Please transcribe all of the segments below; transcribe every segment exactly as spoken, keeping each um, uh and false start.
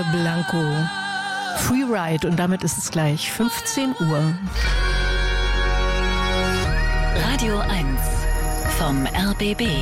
Blanco. Freeride und damit ist es gleich fünfzehn Uhr. Radio eins vom R B B.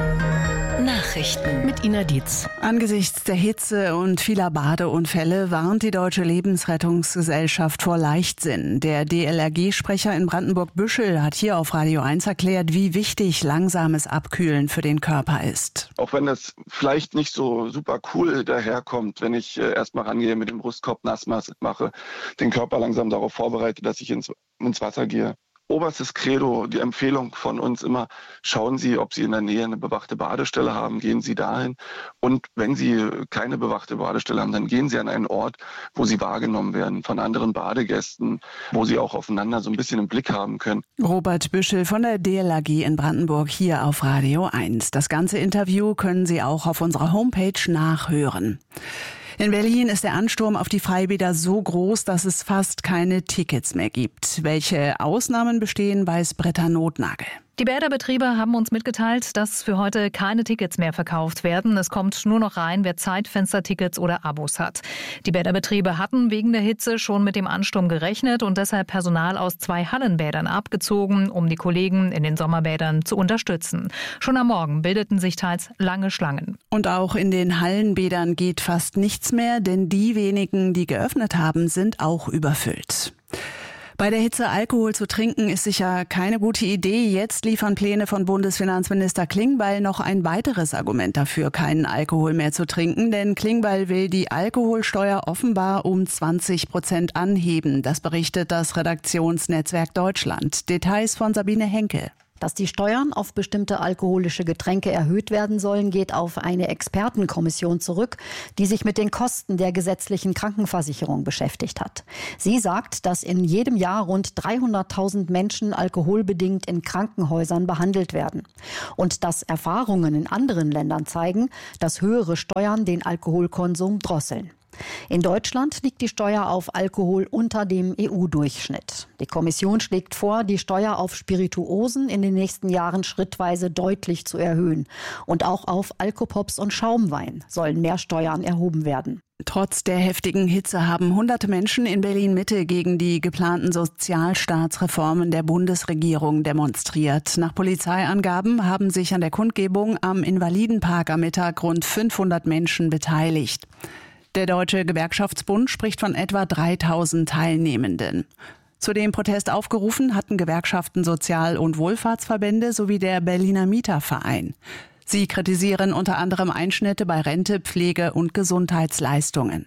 Nachrichten mit Ina Dietz. Angesichts der Hitze und vieler Badeunfälle warnt die Deutsche Lebensrettungsgesellschaft vor Leichtsinn. Der D L R G-Sprecher in Brandenburg-Büschel hat hier auf Radio eins erklärt, wie wichtig langsames Abkühlen für den Körper ist. Auch wenn das vielleicht nicht so super cool daherkommt, wenn ich äh, erstmal rangehe, mit dem Brustkorb nass mache, den Körper langsam darauf vorbereite, dass ich ins, ins Wasser gehe. Oberstes Credo, die Empfehlung von uns immer, schauen Sie, ob Sie in der Nähe eine bewachte Badestelle haben, gehen Sie dahin. Und wenn Sie keine bewachte Badestelle haben, dann gehen Sie an einen Ort, wo Sie wahrgenommen werden von anderen Badegästen, wo Sie auch aufeinander so ein bisschen im Blick haben können. Robert Büschel von der D L R G in Brandenburg hier auf Radio eins. Das ganze Interview können Sie auch auf unserer Homepage nachhören. In Berlin ist der Ansturm auf die Freibäder so groß, dass es fast keine Tickets mehr gibt. Welche Ausnahmen bestehen, weiß Britta Notnagel. Die Bäderbetriebe haben uns mitgeteilt, dass für heute keine Tickets mehr verkauft werden. Es kommt nur noch rein, wer Zeitfenstertickets oder Abos hat. Die Bäderbetriebe hatten wegen der Hitze schon mit dem Ansturm gerechnet und deshalb Personal aus zwei Hallenbädern abgezogen, um die Kollegen in den Sommerbädern zu unterstützen. Schon am Morgen bildeten sich teils lange Schlangen. Und auch in den Hallenbädern geht fast nichts mehr, denn die wenigen, die geöffnet haben, sind auch überfüllt. Bei der Hitze Alkohol zu trinken ist sicher keine gute Idee. Jetzt liefern Pläne von Bundesfinanzminister Klingbeil noch ein weiteres Argument dafür, keinen Alkohol mehr zu trinken. Denn Klingbeil will die Alkoholsteuer offenbar um zwanzig Prozent anheben. Das berichtet das Redaktionsnetzwerk Deutschland. Details von Sabine Henkel. Dass die Steuern auf bestimmte alkoholische Getränke erhöht werden sollen, geht auf eine Expertenkommission zurück, die sich mit den Kosten der gesetzlichen Krankenversicherung beschäftigt hat. Sie sagt, dass in jedem Jahr rund dreihunderttausend Menschen alkoholbedingt in Krankenhäusern behandelt werden. Und dass Erfahrungen in anderen Ländern zeigen, dass höhere Steuern den Alkoholkonsum drosseln. In Deutschland liegt die Steuer auf Alkohol unter dem E U-Durchschnitt. Die Kommission schlägt vor, die Steuer auf Spirituosen in den nächsten Jahren schrittweise deutlich zu erhöhen. Und auch auf Alkopops und Schaumwein sollen mehr Steuern erhoben werden. Trotz der heftigen Hitze haben hunderte Menschen in Berlin-Mitte gegen die geplanten Sozialstaatsreformen der Bundesregierung demonstriert. Nach Polizeiangaben haben sich an der Kundgebung am Invalidenpark am Mittag rund fünfhundert Menschen beteiligt. Der Deutsche Gewerkschaftsbund spricht von etwa dreitausend Teilnehmenden. Zu dem Protest aufgerufen hatten Gewerkschaften, Sozial- und Wohlfahrtsverbände sowie der Berliner Mieterverein. Sie kritisieren unter anderem Einschnitte bei Rente, Pflege und Gesundheitsleistungen.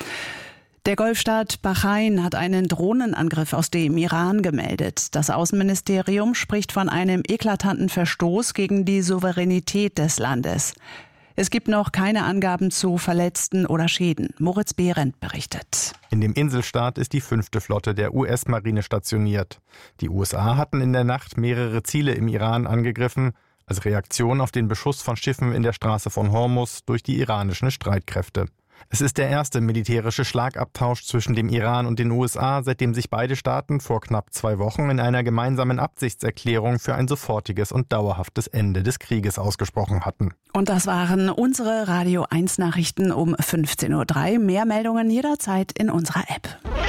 Der Golfstaat Bahrain hat einen Drohnenangriff aus dem Iran gemeldet. Das Außenministerium spricht von einem eklatanten Verstoß gegen die Souveränität des Landes. Es gibt noch keine Angaben zu Verletzten oder Schäden. Moritz Behrendt berichtet. In dem Inselstaat ist die fünfte Flotte der U S-Marine stationiert. Die U S A hatten in der Nacht mehrere Ziele im Iran angegriffen, als Reaktion auf den Beschuss von Schiffen in der Straße von Hormuz durch die iranischen Streitkräfte. Es ist der erste militärische Schlagabtausch zwischen dem Iran und den U S A, seitdem sich beide Staaten vor knapp zwei Wochen in einer gemeinsamen Absichtserklärung für ein sofortiges und dauerhaftes Ende des Krieges ausgesprochen hatten. Und das waren unsere Radio eins Nachrichten um fünfzehn Uhr drei. Mehr Meldungen jederzeit in unserer App.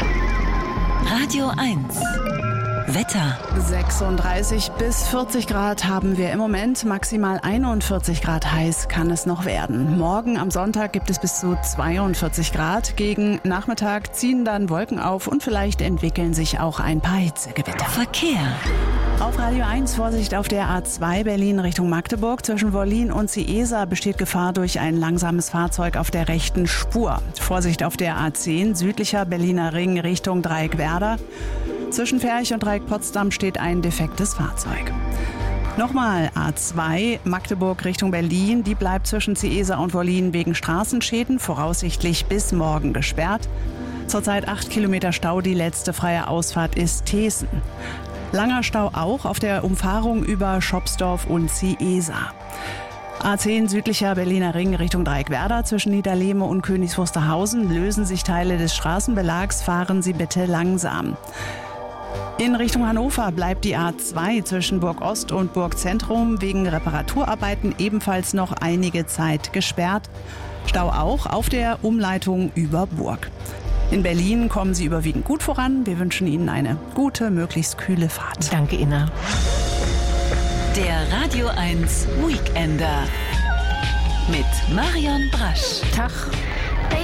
Radio eins. Wetter. sechsunddreißig bis vierzig Grad haben wir im Moment. Maximal einundvierzig Grad heiß kann es noch werden. Morgen am Sonntag gibt es bis zu zweiundvierzig Grad. Gegen Nachmittag ziehen dann Wolken auf und vielleicht entwickeln sich auch ein paar Hitzegewitter. Verkehr. Auf Radio eins Vorsicht auf der A zwei Berlin Richtung Magdeburg. Zwischen Wollin und Ciesa besteht Gefahr durch ein langsames Fahrzeug auf der rechten Spur. Vorsicht auf der A zehn südlicher Berliner Ring Richtung Dreieckwerder. Zwischen Ferch und Dreieck Potsdam steht ein defektes Fahrzeug. Nochmal A zwei Magdeburg Richtung Berlin. Die bleibt zwischen Ciesa und Wollin wegen Straßenschäden voraussichtlich bis morgen gesperrt. Zurzeit acht Kilometer Stau. Die letzte freie Ausfahrt ist Thesen. Langer Stau auch auf der Umfahrung über Schopsdorf und Ciesa. A zehn südlicher Berliner Ring Richtung Dreieckwerder. Zwischen Niederlehme und Königs Wusterhausen lösen sich Teile des Straßenbelags. Fahren Sie bitte langsam. In Richtung Hannover bleibt die A zwei zwischen Burg Ost und Burg Zentrum wegen Reparaturarbeiten ebenfalls noch einige Zeit gesperrt. Stau auch auf der Umleitung über Burg. In Berlin kommen Sie überwiegend gut voran. Wir wünschen Ihnen eine gute, möglichst kühle Fahrt. Danke, Inna. Der Radio eins Weekender mit Marion Brasch. Tag.